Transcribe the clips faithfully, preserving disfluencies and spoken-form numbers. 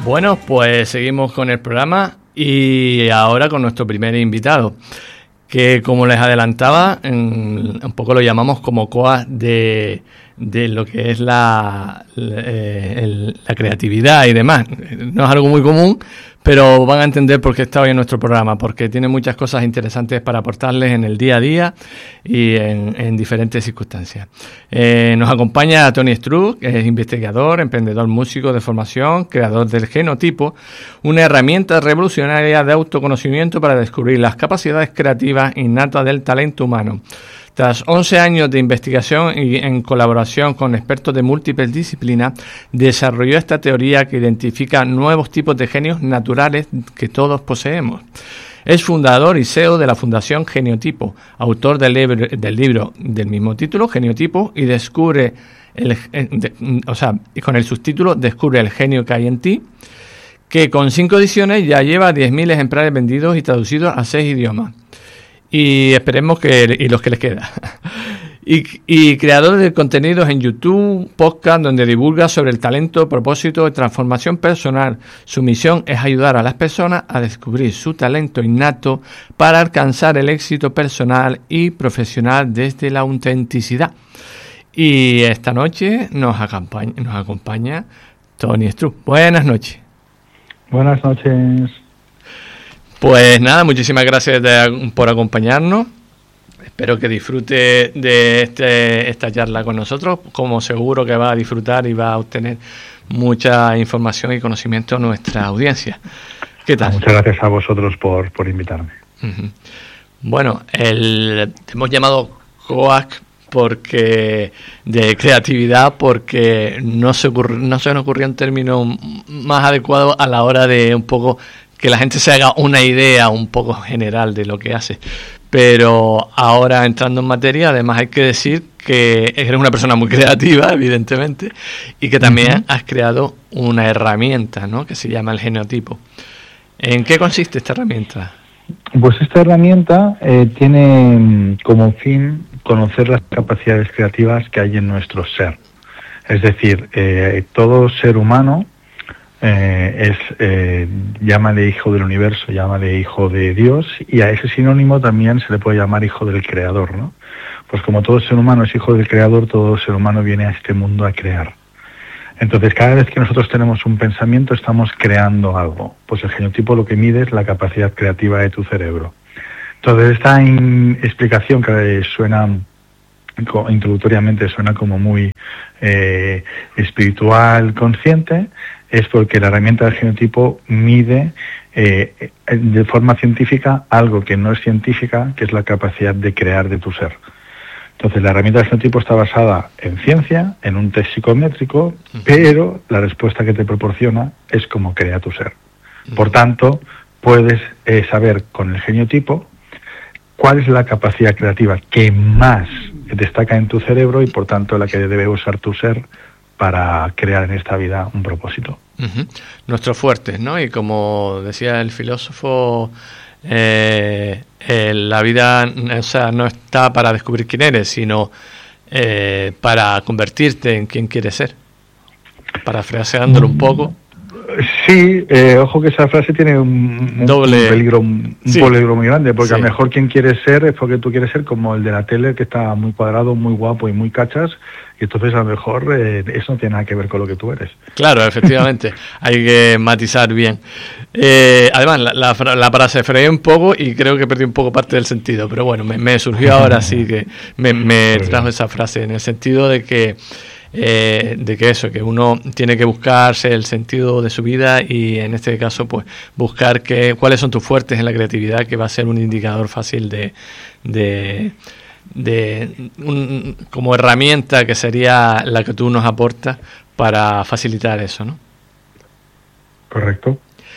Bueno, pues seguimos con el programa y ahora con nuestro primer invitado, que como les adelantaba, en, un poco lo llamamos como coach de, de lo que es la, la, el, la creatividad y demás. No es algo muy común, pero van a entender por qué está hoy en nuestro programa, porque tiene muchas cosas interesantes para aportarles en el día a día y en, en diferentes circunstancias. Eh, nos acompaña Tony Struck, que es investigador, emprendedor, músico de formación, creador del Genotipo, una herramienta revolucionaria de autoconocimiento para descubrir las capacidades creativas innatas del talento humano. Tras once años de investigación y en colaboración con expertos de múltiples disciplinas, desarrolló esta teoría que identifica nuevos tipos de genios naturales que todos poseemos. Es fundador y C E O de la Fundación Genotipo, autor del libro, del libro del mismo título, Genotipo, y descubre el, de, o sea, con el subtítulo Descubre el genio que hay en ti, que con cinco ediciones ya lleva diez mil ejemplares vendidos y traducidos a seis idiomas. Y esperemos que y los que les queda. Y, y creador de contenidos en YouTube, podcast, donde divulga sobre el talento, propósito y transformación personal. Su misión es ayudar a las personas a descubrir su talento innato para alcanzar el éxito personal y profesional desde la autenticidad. Y esta noche nos acompaña, nos acompaña Tony Struck. Buenas noches. Buenas noches. Pues nada, muchísimas gracias de, por acompañarnos. Espero que disfrute de este, esta charla con nosotros, como seguro que va a disfrutar y va a obtener mucha información y conocimiento a nuestra audiencia. ¿Qué tal? Muchas gracias a vosotros por, por invitarme. Uh-huh. Bueno, el, te hemos llamado coach porque de creatividad porque no se, ocurri, no se nos ocurrió un término más adecuado a la hora de un poco que la gente se haga una idea un poco general de lo que hace. Pero ahora entrando en materia, además hay que decir que eres una persona muy creativa, evidentemente, y que también uh-huh. has creado una herramienta, ¿no?, que se llama el Genotipo. ¿En qué consiste esta herramienta? Pues esta herramienta eh, tiene como fin conocer las capacidades creativas que hay en nuestro ser. Es decir, eh, todo ser humano Eh, es, eh, llámale hijo del universo, llámale hijo de Dios, y a ese sinónimo también se le puede llamar hijo del creador, ¿no? Pues como todo ser humano es hijo del creador, todo ser humano viene a este mundo a crear. Entonces, cada vez que nosotros tenemos un pensamiento, estamos creando algo. Pues el genotipo lo que mide es la capacidad creativa de tu cerebro. Entonces, esta in- explicación que suena introductoriamente suena como muy eh, espiritual, consciente, es porque la herramienta del genotipo mide eh, de forma científica algo que no es científica, que es la capacidad de crear de tu ser. Entonces, la herramienta del genotipo está basada en ciencia, en un test psicométrico, pero la respuesta que te proporciona es cómo crea tu ser. Por tanto, puedes eh, saber con el genotipo cuál es la capacidad creativa que más destaca en tu cerebro y, por tanto, la que debe usar tu ser para crear en esta vida un propósito. Uh-huh. Nuestros fuertes, ¿no? Y como decía el filósofo, eh, eh, la vida, o sea, no está para descubrir quién eres, sino eh, para convertirte en quien quieres ser. Parafraseándolo un poco. Sí, eh, ojo que esa frase tiene un, un, Doble, un peligro, un sí. peligro muy grande, porque sí. a lo mejor quien quieres ser es porque tú quieres ser como el de la tele, que está muy cuadrado, muy guapo y muy cachas, y entonces a lo mejor eh, eso no tiene nada que ver con lo que tú eres. Claro, efectivamente, hay que matizar bien. Eh, además, la, la, la parafraseé un poco y creo que perdí un poco parte del sentido, pero bueno, me, me surgió ahora sí que me, me trajo esa frase, en el sentido de que Eh, de que eso, que uno tiene que buscarse el sentido de su vida y en este caso pues buscar que, cuáles son tus fuertes en la creatividad, que va a ser un indicador fácil de, de, de un, como herramienta que sería la que tú nos aportas para facilitar eso, ¿no? Correcto.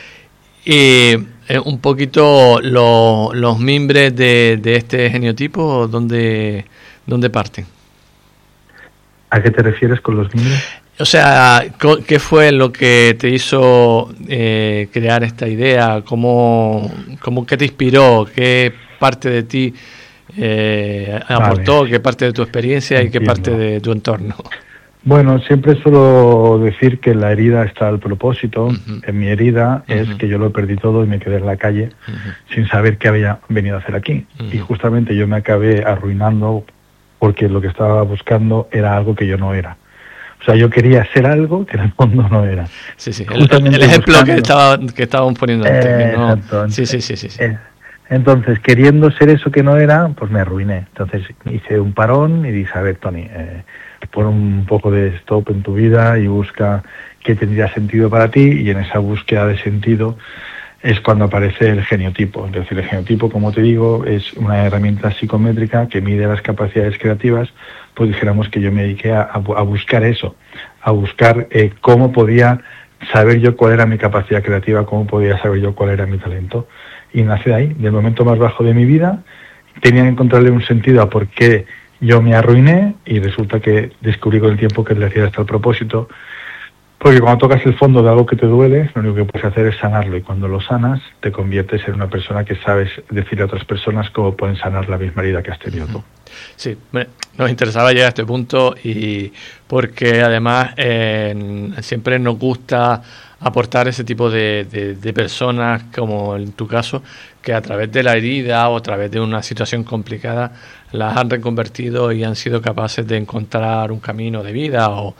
Y eh, un poquito lo, los mimbres de, de este genotipo, ¿dónde, dónde parten? ¿A qué te refieres con los miembros? O sea, ¿qué fue lo que te hizo eh, crear esta idea? ¿Cómo, cómo qué te inspiró? ¿Qué parte de ti eh, aportó? Vale. ¿Qué parte de tu experiencia Entiendo. y qué parte de tu entorno? Bueno, siempre suelo decir que en la herida está el propósito. Uh-huh. En mi herida uh-huh. es que yo lo perdí todo y me quedé en la calle uh-huh. sin saber qué había venido a hacer aquí. Uh-huh. Y justamente yo me acabé arruinando porque lo que estaba buscando era algo que yo no era. O sea, yo quería ser algo que en el fondo no era. Sí, sí. El, el ejemplo buscando... que estaba que estábamos poniendo antes. Eh, ¿no? Exacto. Sí, sí, sí, sí. sí. Eh, Entonces, queriendo ser eso que no era, pues me arruiné. Entonces hice un parón y dije, a ver, Tony, eh, pon un poco de stop en tu vida y busca qué tendría sentido para ti, y en esa búsqueda de sentido es cuando aparece el geniotipo. Es decir, el geniotipo, como te digo, es una herramienta psicométrica que mide las capacidades creativas. Pues dijéramos que yo me dediqué a, a buscar eso, a buscar eh, cómo podía saber yo cuál era mi capacidad creativa, cómo podía saber yo cuál era mi talento. Y nace de ahí, del momento más bajo de mi vida. Tenía que encontrarle un sentido a por qué yo me arruiné, y resulta que descubrí con el tiempo que le hacía hasta el propósito, porque cuando tocas el fondo de algo que te duele, lo único que puedes hacer es sanarlo, y cuando lo sanas te conviertes en una persona que sabes decirle a otras personas cómo pueden sanar la misma herida que has tenido tú. Sí, nos interesaba llegar a este punto, y porque además eh, siempre nos gusta aportar ese tipo de, de, de personas, como en tu caso, que a través de la herida o a través de una situación complicada las han reconvertido y han sido capaces de encontrar un camino de vida o,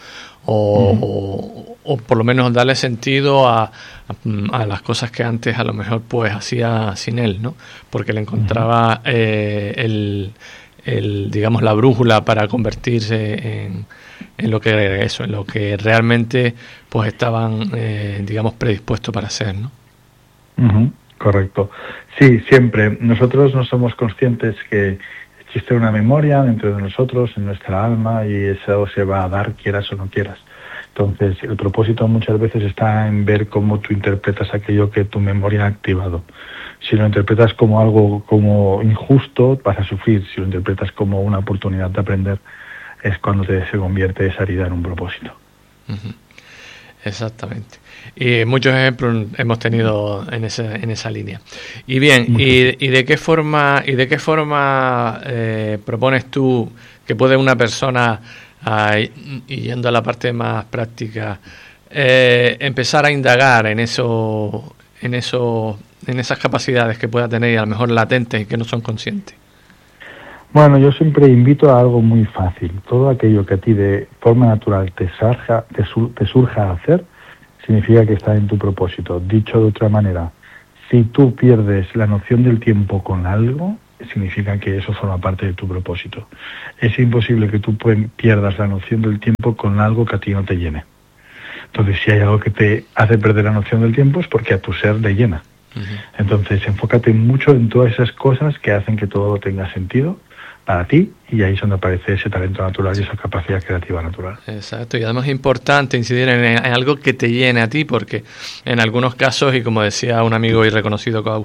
o, mm. o, o por lo menos darle sentido a, a, a las cosas que antes a lo mejor pues hacía sin él, ¿no? Porque le encontraba eh, el, el digamos la brújula para convertirse en en lo que eso, en lo que realmente pues estaban eh, digamos predispuestos para hacer, ¿no? Uh-huh, correcto. Sí, siempre. Nosotros no somos conscientes que existe una memoria dentro de nosotros, en nuestra alma, y eso se va a dar quieras o no quieras. Entonces, el propósito muchas veces está en ver cómo tú interpretas aquello que tu memoria ha activado. Si lo interpretas como algo como injusto, vas a sufrir. Si lo interpretas como una oportunidad de aprender, es cuando te, se convierte esa herida en un propósito. Uh-huh. Exactamente. Y muchos ejemplos hemos tenido en esa en esa línea. Y bien, y, y de qué forma y de qué forma eh, propones tú que puede una persona, uh, y yendo a la parte más práctica, eh, empezar a indagar en eso, en eso, en esas capacidades que pueda tener y a lo mejor latentes y que no son conscientes? Bueno, yo siempre invito a algo muy fácil. Todo aquello que a ti de forma natural te surja, te, sur, te surja a hacer, significa que está en tu propósito. Dicho de otra manera, si tú pierdes la noción del tiempo con algo, significa que eso forma parte de tu propósito. Es imposible que tú pierdas la noción del tiempo con algo que a ti no te llene. Entonces, si hay algo que te hace perder la noción del tiempo, es porque a tu ser le llena. Uh-huh. Entonces, enfócate mucho en todas esas cosas que hacen que todo tenga sentido para ti, y ahí es donde aparece ese talento natural y esa capacidad creativa natural. Exacto, y además es importante incidir en, en algo que te llene a ti, porque en algunos casos, y como decía un amigo y reconocido coach,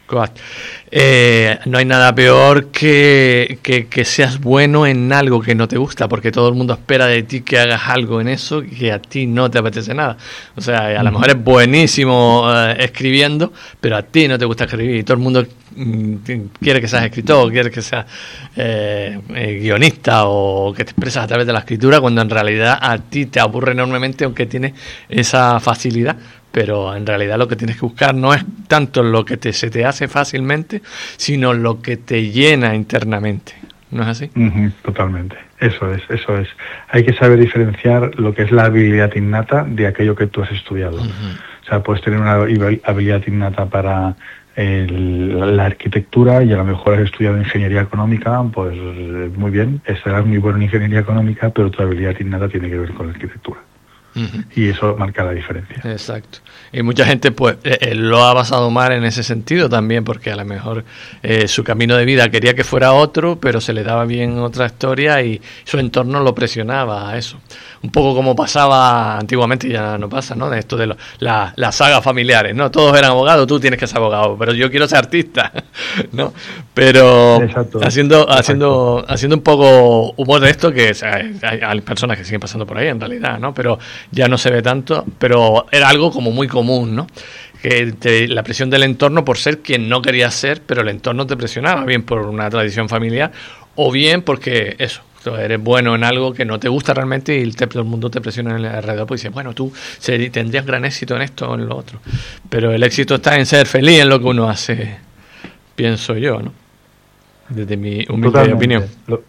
Eh, no hay nada peor que, que, que seas bueno en algo que no te gusta, porque todo el mundo espera de ti que hagas algo en eso que a ti no te apetece nada. O sea, a lo mejor es buenísimo eh, escribiendo, pero a ti no te gusta escribir, y todo el mundo mm, quiere que seas escritor, quiere que seas eh, eh, guionista, o que te expresas a través de la escritura, cuando en realidad a ti te aburre enormemente, aunque tienes esa facilidad. Pero en realidad lo que tienes que buscar no es tanto lo que te, se te hace fácilmente, sino lo que te llena internamente. ¿No es así? Uh-huh, totalmente. Eso es, eso es. Hay que saber diferenciar lo que es la habilidad innata de aquello que tú has estudiado. Uh-huh. O sea, puedes tener una habilidad innata para el, la arquitectura, y a lo mejor has estudiado ingeniería económica, pues muy bien, serás muy bueno en ingeniería económica, pero tu habilidad innata tiene que ver con la arquitectura. Uh-huh. Y eso marca la diferencia. Exacto. Y mucha gente pues eh, lo ha basado mal en ese sentido también, porque a lo mejor eh, su camino de vida quería que fuera otro, pero se le daba bien otra historia y su entorno lo presionaba a eso. Un poco como pasaba antiguamente, y ya no pasa, ¿no? De esto de lo, la, las sagas familiares, ¿no? Todos eran abogados, tú tienes que ser abogado, pero yo quiero ser artista, ¿no? Pero exacto, haciendo exacto. haciendo haciendo un poco humor de esto, que o sea, hay, hay personas que siguen pasando por ahí en realidad, ¿no? Pero ya no se ve tanto, pero era algo como muy común, ¿no? Que te, la presión del entorno por ser quien no querías ser, pero el entorno te presionaba, bien por una tradición familiar o bien porque eso, Entonces, eres bueno en algo que no te gusta realmente y te, todo el mundo te presiona en el alrededor, pues dice, bueno, tú ser, tendrías gran éxito en esto o en lo otro. Pero el éxito está en ser feliz en lo que uno hace, pienso yo, ¿no? Desde mi humilde Totalmente. opinión. Lo...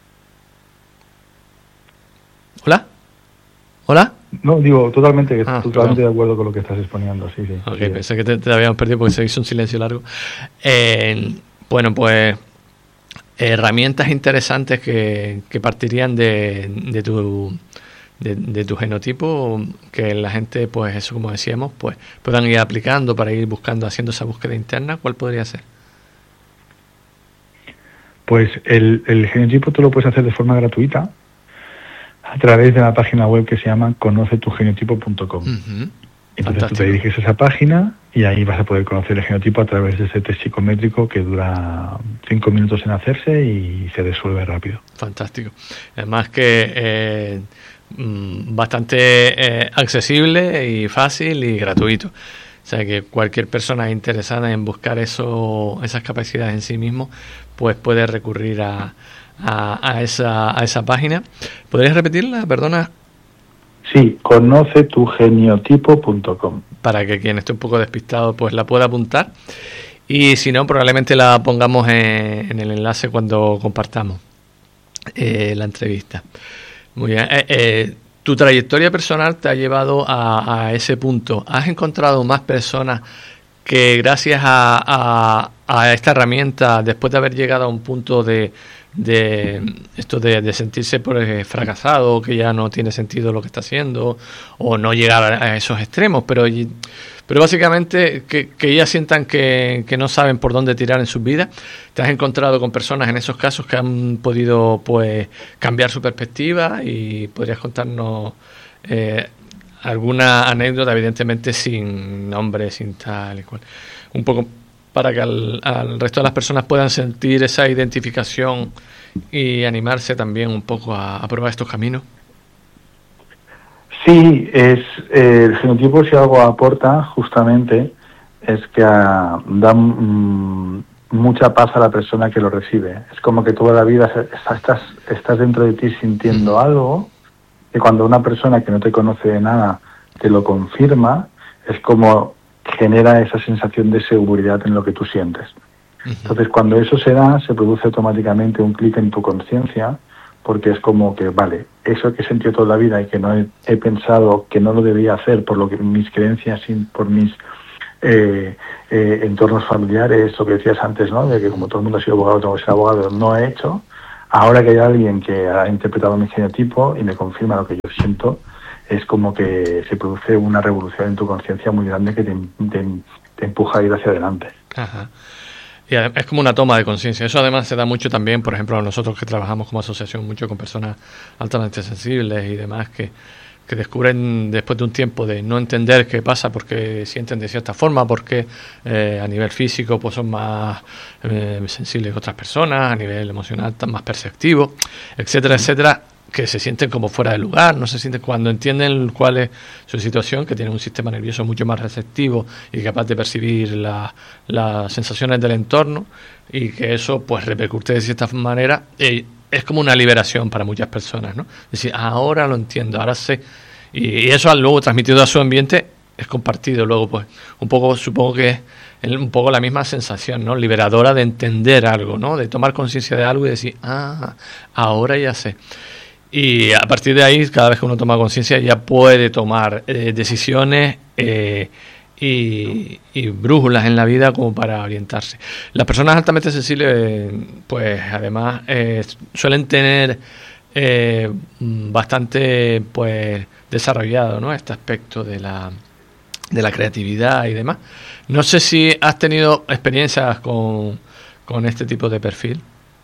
¿Hola? ¿Hola? No, digo, totalmente, ah, totalmente de acuerdo con lo que estás exponiendo, sí, sí. Ok, sí. Pensé que te, te habíamos perdido porque se hizo un silencio largo. Eh, bueno, pues herramientas interesantes que, que partirían de, de tu de, de tu genotipo, que la gente, pues eso, como decíamos, pues puedan ir aplicando para ir buscando, haciendo esa búsqueda interna. ¿Cuál podría ser? Pues el, el genotipo tú lo puedes hacer de forma gratuita a través de la página web que se llama conoce tu genotipo punto com. Uh-huh. Entonces Fantástico. Tú te diriges a esa página y ahí vas a poder conocer el genotipo a través de ese test psicométrico que dura cinco minutos en hacerse y se resuelve rápido. Fantástico. Además que eh, bastante eh, accesible y fácil y gratuito. O sea que cualquier persona interesada en buscar eso, esas capacidades en sí mismo, pues puede recurrir a, a, a, esa, a esa página. ¿Podrías repetirla? Perdona. Sí, conoce tu genotipo punto com. Para que quien esté un poco despistado pues la pueda apuntar. Y si no, probablemente la pongamos en, en el enlace cuando compartamos eh, la entrevista. Muy bien. Eh, eh, ¿Tu trayectoria personal te ha llevado a, a ese punto? ¿Has encontrado más personas que gracias a, a, a esta herramienta, después de haber llegado a un punto de, de esto de, de sentirse pues, fracasado, que ya no tiene sentido lo que está haciendo, o no llegar a, a esos extremos, pero, pero básicamente que, que ellas sientan que, que no saben por dónde tirar en sus vidas? ¿Te has encontrado con personas en esos casos que han podido pues cambiar su perspectiva? Y podrías contarnos eh, alguna anécdota, evidentemente sin nombre, sin tal y cual, un poco para que al, al resto de las personas puedan sentir esa identificación y animarse también un poco a, a probar estos caminos. Sí, es eh, el genotipo, si algo aporta justamente es que uh, da mm, mucha paz a la persona que lo recibe. Es como que toda la vida estás, estás dentro de ti sintiendo uh-huh. algo, que cuando una persona que no te conoce de nada te lo confirma, es como genera esa sensación de seguridad en lo que tú sientes. Uh-huh. Entonces, cuando eso se da, se produce automáticamente un clic en tu conciencia, porque es como que, vale, eso que he sentido toda la vida y que no he, he pensado que no lo debía hacer por lo que mis creencias, por mis eh, eh, entornos familiares, lo que decías antes, ¿no? De que como todo el mundo ha sido abogado, tengo que ser abogado, no he hecho. Ahora que hay alguien que ha interpretado mi genotipo y me confirma lo que yo siento, es como que se produce una revolución en tu conciencia muy grande que te, te, te empuja a ir hacia adelante. Ajá. Y es como una toma de conciencia. Eso además se da mucho también, por ejemplo, a nosotros que trabajamos como asociación mucho con personas altamente sensibles y demás, que, que descubren después de un tiempo de no entender qué pasa, porque sienten de cierta forma, porque eh, a nivel físico pues son más eh, sensibles que otras personas, a nivel emocional están más perceptivos, etcétera, etcétera, que se sienten como fuera de lugar, no se sienten cuando entienden cuál es su situación, que tienen un sistema nervioso mucho más receptivo y capaz de percibir la, las sensaciones del entorno, y que eso pues repercute de cierta manera. Eh, es como una liberación para muchas personas, ¿no? Es decir, ahora lo entiendo, ahora sé, y, y eso luego transmitido a su ambiente es compartido luego, pues un poco, supongo que es un poco la misma sensación, ¿no? Liberadora de entender algo, ¿no? De tomar conciencia de algo y decir, ah, ahora ya sé. Y a partir de ahí, cada vez que uno toma conciencia, ya puede tomar eh, decisiones eh, y, y brújulas en la vida como para orientarse. Las personas altamente sensibles, eh, pues además, eh, suelen tener eh, bastante pues desarrollado, ¿no? Este aspecto de la, de la creatividad y demás. No sé si has tenido experiencias con, con este tipo de perfil.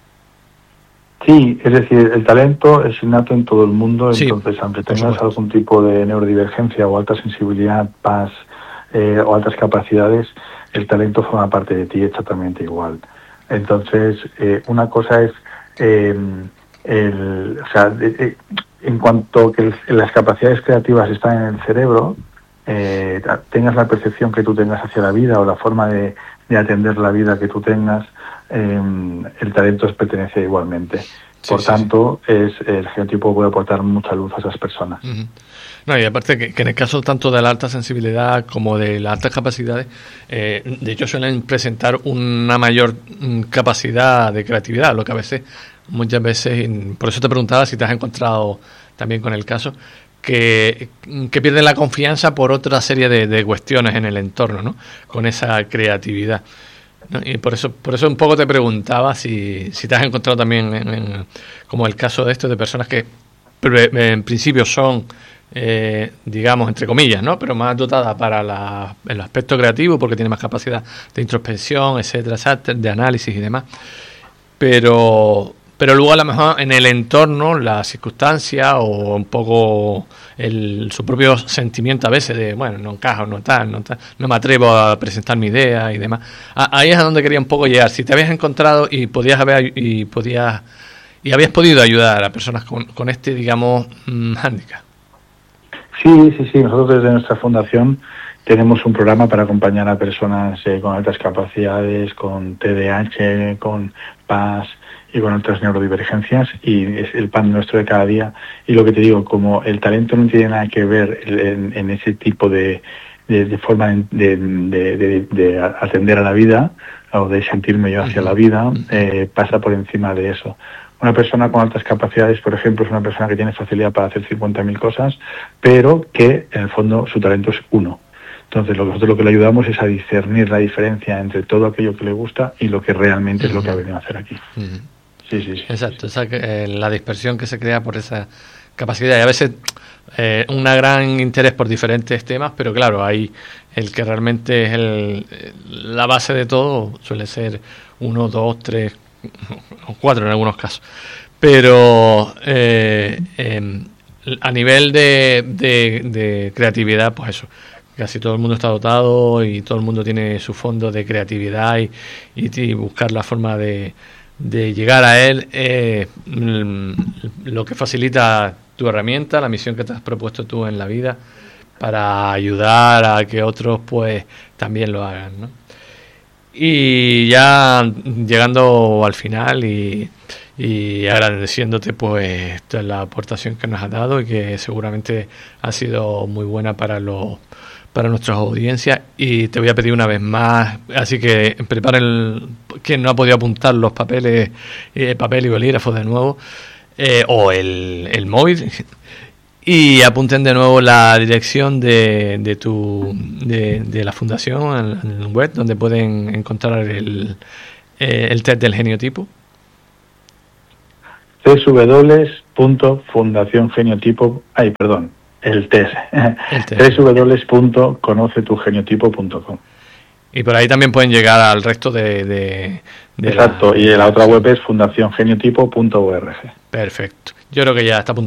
Sí, es decir, el talento es innato en todo el mundo, sí, entonces aunque tengas algún tipo de neurodivergencia o alta sensibilidad, paz eh, o altas capacidades, el talento forma parte de ti exactamente igual. Entonces, eh, una cosa es, eh, el, o sea, de, de, en cuanto que el, las capacidades creativas están en el cerebro, eh, tengas la percepción que tú tengas hacia la vida o la forma de, de atender la vida que tú tengas, Eh, el talento es pertenece igualmente. Por sí, tanto, sí. Es, el genotipo puede aportar mucha luz a esas personas. Uh-huh. No, y aparte que, que en el caso tanto de la alta sensibilidad como de las altas capacidades, eh, de hecho suelen presentar una mayor mm, capacidad de creatividad, lo que a veces, muchas veces, por eso te preguntaba si te has encontrado también con el caso, que, que pierden la confianza por otra serie de, de cuestiones en el entorno, ¿no? Con esa creatividad. ¿No? Y por eso por eso un poco te preguntaba si, si te has encontrado también en, en, como el caso de esto, de personas que en principio son eh, digamos entre comillas, ¿no? Pero más dotadas para la, el aspecto creativo porque tienen más capacidad de introspección, etcétera, etcétera, de análisis y demás, pero pero luego a lo mejor en el entorno, la circunstancia o un poco el, su propio sentimiento a veces de, bueno, no encajo, no tal, no tal, no me atrevo a presentar mi idea y demás. Ahí es a donde quería un poco llegar. Si te habías encontrado y podías haber y podías y habías podido ayudar a personas con, con este, digamos, mmm, hándicap. Sí, sí, sí. Nosotros desde nuestra fundación tenemos un programa para acompañar a personas eh, con altas capacidades, con T D A H, con P A S y con otras neurodivergencias, y es el pan nuestro de cada día. Y lo que te digo, como el talento no tiene nada que ver en, en ese tipo de, de, de forma de, de, de, de atender a la vida o de sentirme yo hacia la vida, eh, pasa por encima de eso. Una persona con altas capacidades, por ejemplo, es una persona que tiene facilidad para hacer cincuenta mil cosas, pero que en el fondo su talento es uno. Entonces, lo que nosotros lo que le ayudamos es a discernir la diferencia entre todo aquello que le gusta y lo que realmente uh-huh. es lo que ha venido a hacer aquí. Uh-huh. Sí, sí, sí. Exacto, esa, eh, la dispersión que se crea por esa capacidad. Y a veces eh, un gran interés por diferentes temas, pero claro, ahí el que realmente es el, la base de todo suele ser uno, dos, tres o cuatro en algunos casos. Pero eh, eh, a nivel de, de, de creatividad, pues eso. Casi todo el mundo está dotado y todo el mundo tiene su fondo de creatividad y, y, y buscar la forma de, de llegar a él es eh, lo que facilita tu herramienta, la misión que te has propuesto tú en la vida para ayudar a que otros pues también lo hagan, ¿no? Y ya llegando al final y, y agradeciéndote pues toda la aportación que nos has dado y que seguramente ha sido muy buena para los para nuestras audiencias, y te voy a pedir una vez más, así que preparen quien no ha podido apuntar los papeles, eh, papel y bolígrafos de nuevo, eh, o el, el móvil, y apunten de nuevo la dirección de, de tu de, de la fundación en, en el web, donde pueden encontrar el, eh, el test del geniotipo. doble u doble u doble u punto fundación geniotipo ay, perdón, el test, doble u doble u doble u punto conoce tu geniotipo punto com. Y por ahí también pueden llegar al resto de... de, de Exacto, la, y la otra web es fundación geniotipo punto org. Perfecto. Yo creo que ya está apuntado.